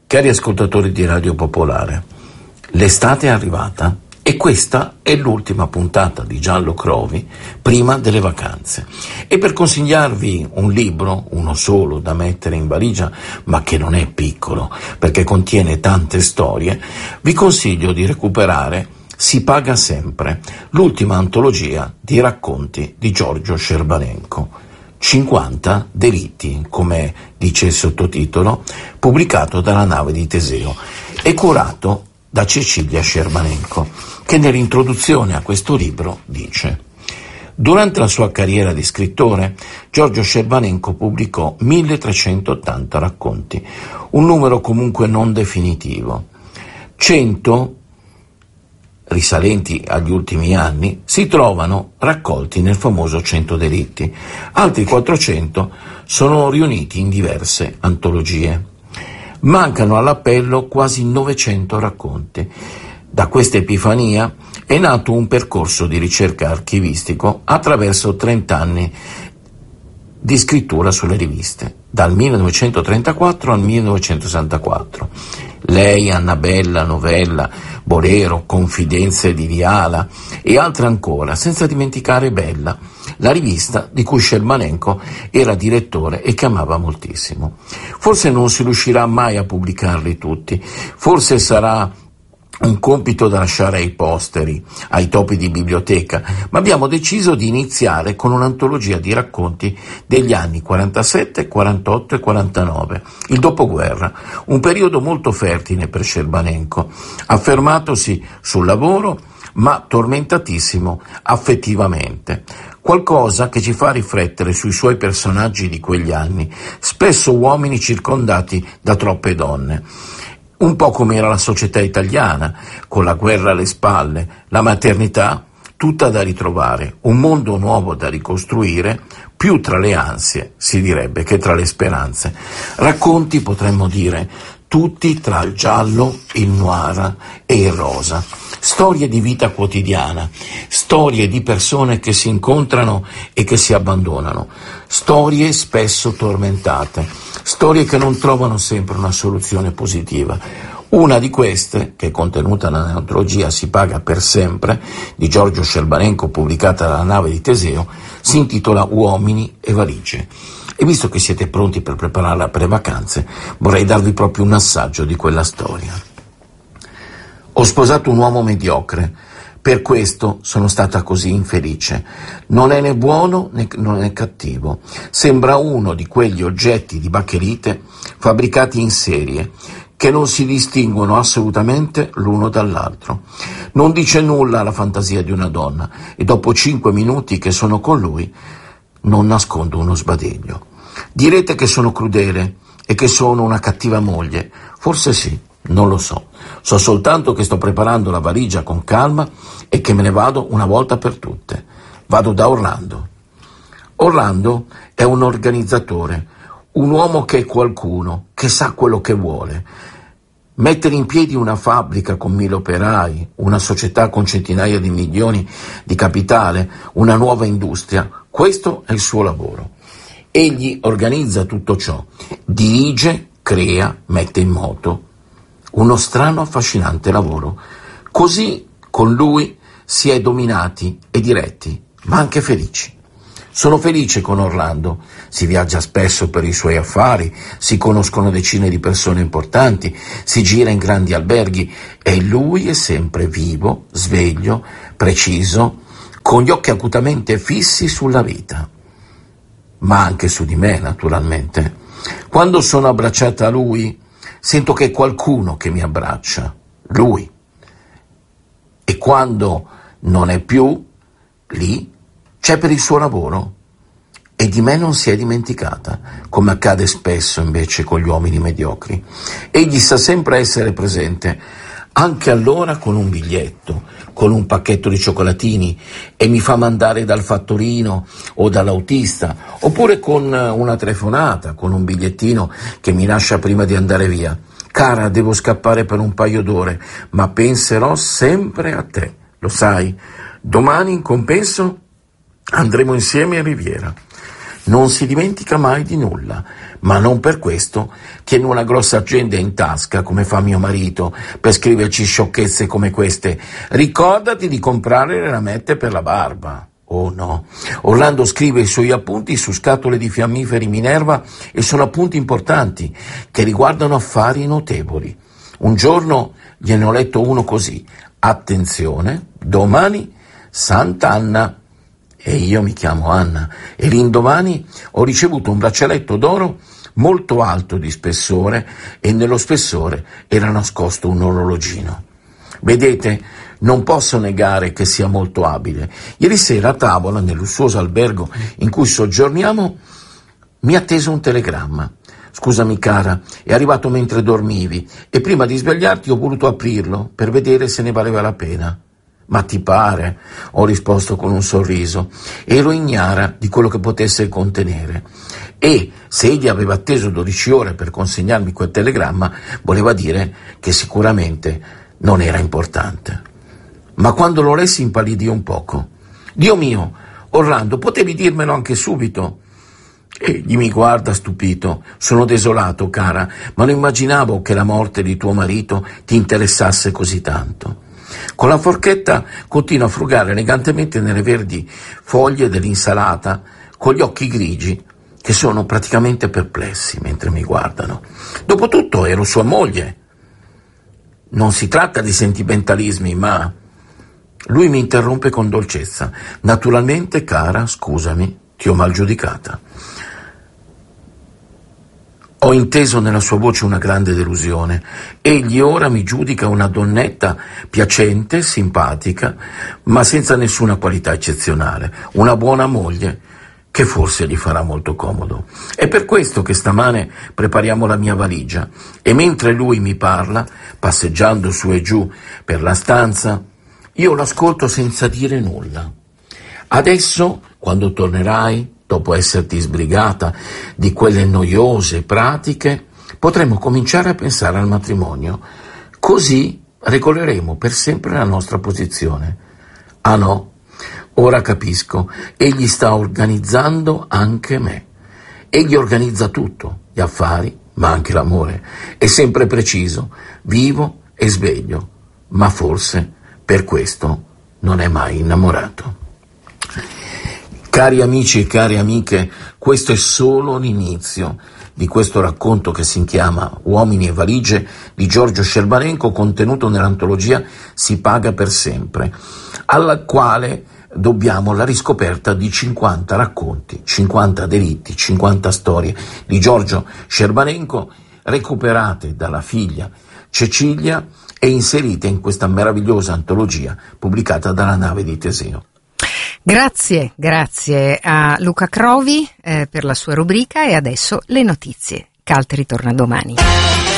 Cari ascoltatori di Radio Popolare, l'estate è arrivata e questa è l'ultima puntata di Giallo Crovi prima delle vacanze. E per consigliarvi un libro, uno solo da mettere in valigia, ma che non è piccolo perché contiene tante storie, vi consiglio di recuperare Si paga sempre, l'ultima antologia di racconti di Giorgio Scerbanenko. 50 delitti, come dice il sottotitolo, pubblicato dalla Nave di Teseo e curato da Cecilia Scerbanenko, che nell'introduzione a questo libro dice: durante la sua carriera di scrittore, Giorgio Scerbanenko pubblicò 1380 racconti, un numero comunque non definitivo. 100 risalenti agli ultimi anni, si trovano raccolti nel famoso 100 delitti. Altri 400 sono riuniti in diverse antologie. Mancano all'appello quasi 900 racconti. Da questa epifania è nato un percorso di ricerca archivistico attraverso 30 anni di scrittura sulle riviste, dal 1934 al 1964. Lei, Annabella, Novella, Bolero, Confidenze di Viala e altre ancora, senza dimenticare Bella, la rivista di cui Scerbanenko era direttore e che amava moltissimo. Forse non si riuscirà mai a pubblicarli tutti, forse sarà un compito da lasciare ai posteri, ai topi di biblioteca, ma abbiamo deciso di iniziare con un'antologia di racconti degli anni 47, 48 e 49, il dopoguerra, un periodo molto fertile per Scerbanenko, affermatosi sul lavoro ma tormentatissimo affettivamente, qualcosa che ci fa riflettere sui suoi personaggi di quegli anni, spesso uomini circondati da troppe donne. Un po' come era la società italiana, con la guerra alle spalle, la maternità tutta da ritrovare, un mondo nuovo da ricostruire, più tra le ansie, si direbbe, che tra le speranze. Racconti, potremmo dire, tutti tra il giallo, il noir e il rosa. Storie di vita quotidiana, storie di persone che si incontrano e che si abbandonano, storie spesso tormentate, storie che non trovano sempre una soluzione positiva. Una di queste, che è contenuta nell'antologia Si paga per sempre, di Giorgio Scerbanenko, pubblicata dalla Nave di Teseo, si intitola Uomini e valigie. E visto che siete pronti per prepararla per le vacanze, vorrei darvi proprio un assaggio di quella storia. Ho sposato un uomo mediocre, per questo sono stata così infelice. Non è né buono né non è cattivo. Sembra uno di quegli oggetti di Baccherite fabbricati in serie, che non si distinguono assolutamente l'uno dall'altro. Non dice nulla alla fantasia di una donna e dopo 5 minuti che sono con lui non nascondo uno sbadiglio. Direte che sono crudele e che sono una cattiva moglie. Forse sì, non lo so. So soltanto che sto preparando la valigia con calma e che me ne vado una volta per tutte. Vado da Orlando. Orlando è un organizzatore, un uomo che è qualcuno, che sa quello che vuole. Mettere in piedi una fabbrica con 1000 operai, una società con centinaia di milioni di capitale, una nuova industria, questo è il suo lavoro. Egli organizza tutto ciò, dirige, crea, mette in moto. Uno strano, affascinante lavoro. Così con lui si è dominati e diretti, ma anche felici. Sono felice con Orlando, si viaggia spesso per i suoi affari, si conoscono decine di persone importanti, si gira in grandi alberghi e lui è sempre vivo, sveglio, preciso, con gli occhi acutamente fissi sulla vita. Ma anche su di me, naturalmente. Quando sono abbracciata a lui, sento che è qualcuno che mi abbraccia, lui. E quando non è più lì, c'è per il suo lavoro e di me non si è dimenticata, come accade spesso invece con gli uomini mediocri. Egli sa sempre essere presente, anche allora con un biglietto, con un pacchetto di cioccolatini e mi fa mandare dal fattorino o dall'autista, oppure con una telefonata, con un bigliettino che mi lascia prima di andare via. Cara, devo scappare per un paio d'ore, ma penserò sempre a te, lo sai. Domani in compenso andremo insieme a Riviera. non si dimentica mai di nulla, ma non per questo tiene una grossa agenda in tasca come fa mio marito per scriverci sciocchezze come queste. Ricordati di comprare le lamette per la barba. Oh no, Orlando scrive i suoi appunti su scatole di fiammiferi Minerva e sono appunti importanti che riguardano affari notevoli. Un giorno gliene ho letto uno così: attenzione, domani Sant'Anna. E io mi chiamo Anna, e l'indomani ho ricevuto un braccialetto d'oro molto alto di spessore e nello spessore era nascosto un orologino. Vedete, non posso negare che sia molto abile. Ieri sera a tavola, nel lussuoso albergo in cui soggiorniamo, mi ha atteso un telegramma. Scusami cara, è arrivato mentre dormivi e prima di svegliarti ho voluto aprirlo per vedere se ne valeva la pena. Ma ti pare? Ho risposto con un sorriso. Ero ignara di quello che potesse contenere. E se egli aveva atteso 12 ore per consegnarmi quel telegramma, voleva dire che sicuramente non era importante. Ma quando lo lessi impallidì un poco. Dio mio, Orlando, potevi dirmelo anche subito. Egli mi guarda stupito. Sono desolato, cara, ma non immaginavo che la morte di tuo marito ti interessasse così tanto. Con la forchetta continua a frugare elegantemente nelle verdi foglie dell'insalata con gli occhi grigi che sono praticamente perplessi mentre mi guardano. Dopotutto ero sua moglie. Non si tratta di sentimentalismi, ma... Lui mi interrompe con dolcezza. Naturalmente, cara, scusami, ti ho mal giudicata. Ho inteso nella sua voce una grande delusione. Egli ora mi giudica una donnetta piacente, simpatica, ma senza nessuna qualità eccezionale. Una buona moglie che forse gli farà molto comodo. È per questo che stamane prepariamo la mia valigia e mentre lui mi parla, passeggiando su e giù per la stanza, io l'ascolto senza dire nulla. Adesso, quando tornerai, dopo esserti sbrigata di quelle noiose pratiche, potremo cominciare a pensare al matrimonio. Così regoleremo per sempre la nostra posizione. Ah no, ora capisco, egli sta organizzando anche me. Egli organizza tutto, gli affari, ma anche l'amore. È sempre preciso, vivo e sveglio, ma forse per questo non è mai innamorato. Cari amici e care amiche, questo è solo l'inizio di questo racconto che si chiama Uomini e valigie di Giorgio Scerbarenko, contenuto nell'antologia Si paga per sempre, alla quale dobbiamo la riscoperta di 50 racconti, 50 delitti, 50 storie di Giorgio Scerbarenko recuperate dalla figlia Cecilia e inserite in questa meravigliosa antologia pubblicata dalla Nave di Teseo. Grazie a Luca Crovi per la sua rubrica e adesso le notizie. Calte ritorna domani.